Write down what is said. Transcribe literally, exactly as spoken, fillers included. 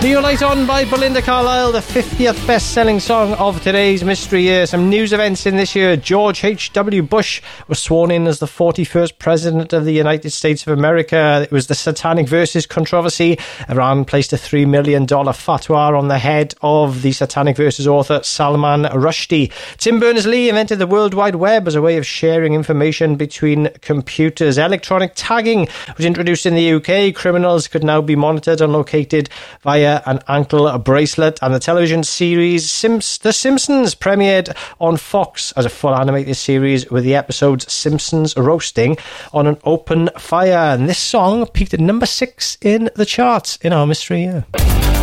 Neolite On by Belinda Carlisle, the fiftieth best-selling song of today's Mystery Year. Some news events in this year. George H W Bush was sworn in as the forty-first President of the United States of America. It was the Satanic Verses controversy. Iran placed a three million dollars fatwa on the head of the Satanic Verses author Salman Rushdie. Tim Berners-Lee invented the World Wide Web as a way of sharing information between computers. Electronic tagging was introduced in the U K. Criminals could now be monitored and located via an ankle bracelet. And the television series Simps- The Simpsons premiered on Fox as a full animated series with the episodes Simpsons Roasting on an Open Fire. And this song peaked at number six in the charts in our Mystery Year.